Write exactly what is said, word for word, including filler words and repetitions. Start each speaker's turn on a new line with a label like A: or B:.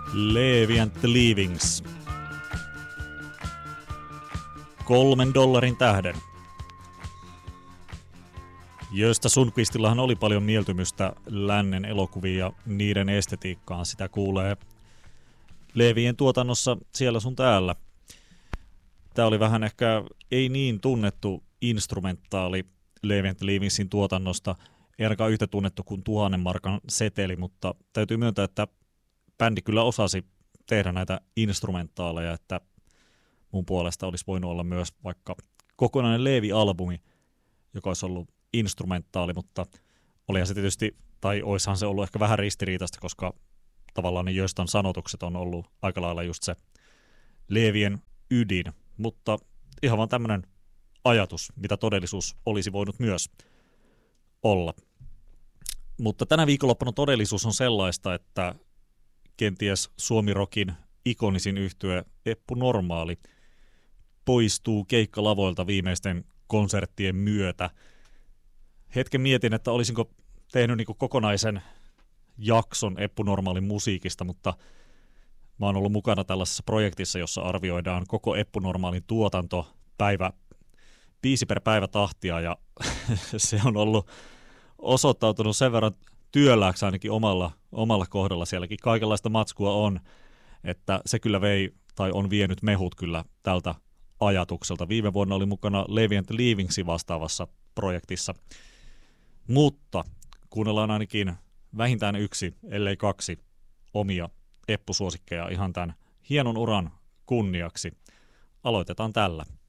A: Levi and the Leavings. Kolmen dollarin tähden. Gösta Sundqvistillahan oli paljon mieltymystä lännen elokuviin ja niiden estetiikkaan. Sitä kuulee Levien tuotannossa siellä sun täällä. Tämä oli vähän ehkä ei niin tunnettu instrumentaali Levi and the Leavingsin tuotannosta. Ei ainakaan yhtä tunnettu kuin tuhannen markan seteli, mutta täytyy myöntää, että bändi kyllä osasi tehdä näitä instrumentaaleja, että mun puolesta olisi voinut olla myös vaikka kokonainen Levi-albumi, joka olisi ollut instrumentaali, mutta olihan se tietysti, tai oishan se ollut ehkä vähän ristiriitaista, koska tavallaan ne Göstan sanotukset on ollut aika lailla just se Levien ydin, mutta ihan vaan tämmöinen ajatus, mitä todellisuus olisi voinut myös olla. Mutta tänä viikonloppuna todellisuus on sellaista, että kenties Suomi-rockin ikonisin yhtye Eppu Normaali poistuu keikkalavoilta viimeisten konserttien myötä. Hetken mietin, että olisinko tehnyt niin kuin kokonaisen jakson Eppu Normaalin musiikista, mutta mä oon ollut mukana tällaisessa projektissa, jossa arvioidaan koko Eppu Normaalin tuotanto päivä, biisi per päivä tahtia, ja se on ollut osoittautunut sen verran työlääksi ainakin omalla, omalla kohdalla. Sielläkin kaikenlaista matskua on, että se kyllä vei tai on vienyt mehut kyllä tältä ajatukselta. Viime vuonna oli mukana Levi and the Leavingsin vastaavassa projektissa, mutta kuunnellaan ainakin vähintään yksi, ellei kaksi omia Eppu-suosikkeja ihan tämän hienon uran kunniaksi. Aloitetaan tällä.